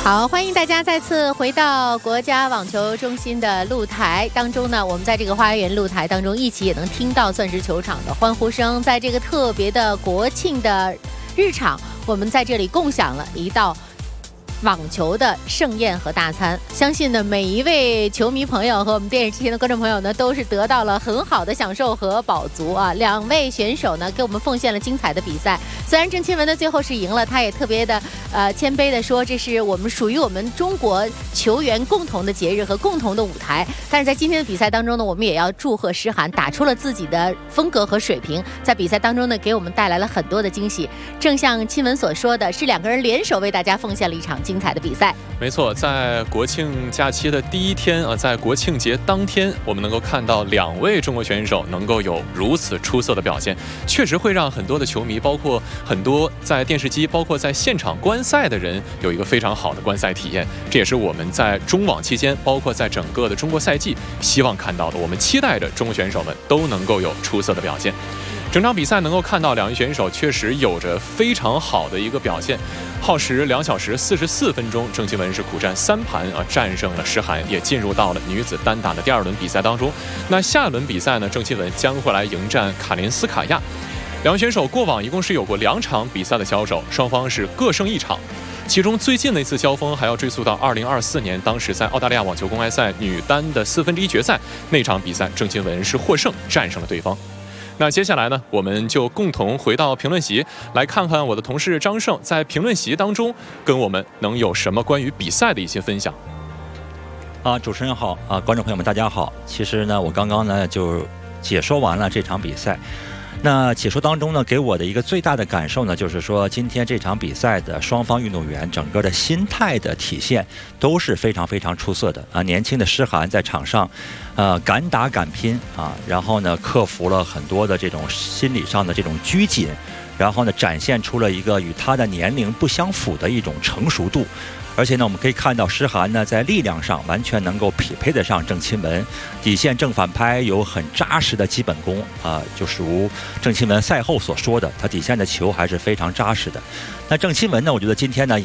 好，欢迎大家再次回到国家网球中心的露台当中呢。我们在这个花园露台当中，一起也能听到钻石球场的欢呼声。在这个特别的国庆的日场，我们在这里共享了一道网球的盛宴和大餐，相信呢每一位球迷朋友和我们电视机前的观众朋友呢，都是得到了很好的享受和饱足啊。两位选手呢，给我们奉献了精彩的比赛。虽然郑钦文呢最后是赢了，他也特别的谦卑的说，这是我们属于我们中国球员共同的节日和共同的舞台。但是在今天的比赛当中呢，我们也要祝贺诗涵打出了自己的风格和水平，在比赛当中呢，给我们带来了很多的惊喜。正像钦文所说的，是两个人联手为大家奉献了一场精彩的比赛。 没错，在国庆假期的第一天啊，在国庆节当天，我们能够看到两位中国选手能够有如此出色的表现，确实会让很多的球迷，包括很多在电视机，包括在现场观赛的人，有一个非常好的观赛体验。这也是我们在中网期间，包括在整个的中国赛季，希望看到的。我们期待着中国选手们都能够有出色的表现。整场比赛能够看到两位选手确实有着非常好的一个表现，耗时2小时44分钟，郑钦文是苦战3盘啊，战胜了诗涵，也进入到了女子单打的第2轮比赛当中。那下一轮比赛呢，郑钦文将会来迎战卡林斯卡娅。两位选手过往一共是有过2场比赛的交手，双方是各胜1场。其中最近的一次交锋还要追溯到2024年，当时在澳大利亚网球公开赛女单的1/4决赛那场比赛，郑钦文是获胜战胜了对方。那接下来呢，我们就共同回到评论席，来看看我的同事张胜在评论席当中跟我们能有什么关于比赛的一些分享。 主持人好观众朋友们大家好。其实呢，我刚刚呢就解说完了这场比赛。那解说当中呢，给我的一个最大的感受呢，就是说今天这场比赛的双方运动员整个的心态的体现都是非常非常出色的啊。年轻的诗涵在场上，敢打敢拼啊，然后呢克服了很多的这种心理上的这种拘谨，然后呢展现出了一个与他的年龄不相符的一种成熟度。而且呢，我们可以看到诗涵呢在力量上完全能够匹配得上郑钦文，底线正反拍有很扎实的基本功啊，就如郑钦文赛后所说的，他底线的球还是非常扎实的。那郑钦文呢，我觉得今天呢